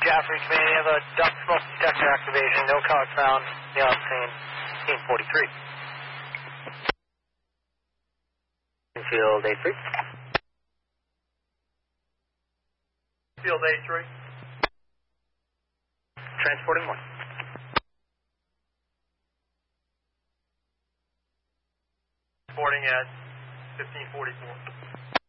Jaffrey Command, you have a duct smoke detector activation, no cause found, neon scene, scene 43. Field A3. Field A3. Transporting 1. Reporting at 1544.